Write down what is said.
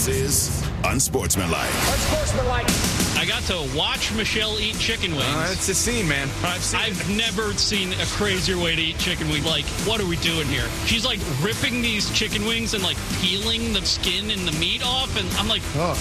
is Unsportsmanlike. I got to watch Michelle eat chicken wings. It's a scene, man. I've never seen a crazier way to eat chicken wings. Like, what are we doing here? She's like ripping these chicken wings and like peeling the skin and the meat off, and I'm like,